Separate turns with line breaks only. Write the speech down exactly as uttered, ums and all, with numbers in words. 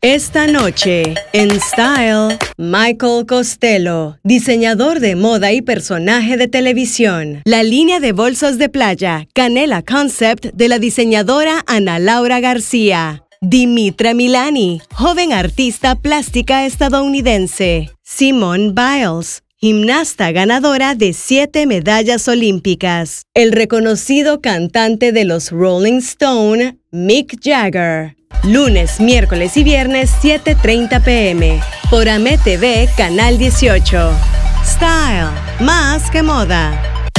Esta noche, en Style, Michael Costello, diseñador de moda y personaje de televisión. La línea de bolsos de playa Canela Concept de la diseñadora Ana Laura García. Dimitra Milani, joven artista plástica estadounidense. Simone Biles, gimnasta ganadora de siete medallas olímpicas. El reconocido cantante de los Rolling Stone, Mick Jagger. Lunes, miércoles y viernes, siete treinta p m Por A M E T V, Canal dieciocho. Style, más que moda.